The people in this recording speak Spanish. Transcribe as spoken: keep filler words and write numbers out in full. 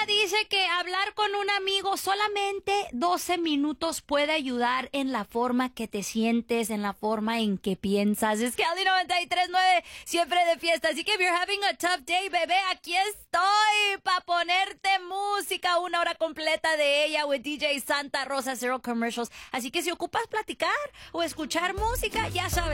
Dice que hablar con un amigo solamente doce minutos puede ayudar en la forma que te sientes, en la forma en que piensas. Es que Audi noventa y tres punto nueve siempre de fiesta. Así que if you're having a tough day, bebé, aquí estoy para ponerte música. Una hora completa de ella with D J Santa Rosa, Zero Commercials. Así que si ocupas platicar o escuchar música, ya sabes.